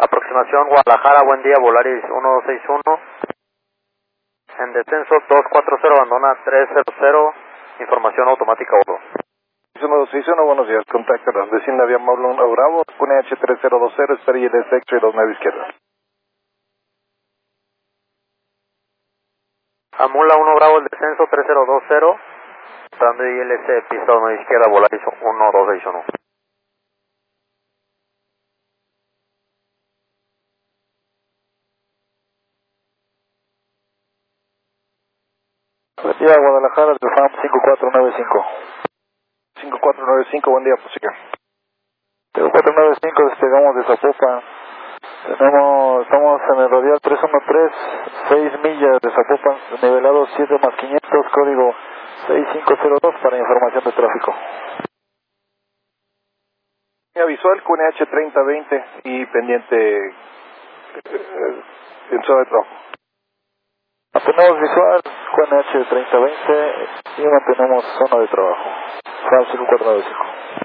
Aproximación Guadalajara, buen día, Volaris 1261. En descenso 240, abandona 300, información automática 1. 1261, buenos días, contáctanos. Vecina vía Mablon Bravo, pone H3020, espera ILS X-Ray 29 izquierda. Amula 1 Bravo, el descenso 3020, entrando ILS pista 9 izquierda, Volaris 1261. Buen día, Guadalajara, del FAM 5495. 5495, buen día, pues siga. 5495, despegamos de Zapopan. Estamos en el radial 313, 6 millas de Zapopan, nivelado 7 más 500, código 6502 para información de tráfico. Visual QNH 3020 y pendiente en zona de trabajo. Mantenemos visual QNH 3020 y mantenemos zona de trabajo. FAM 5495.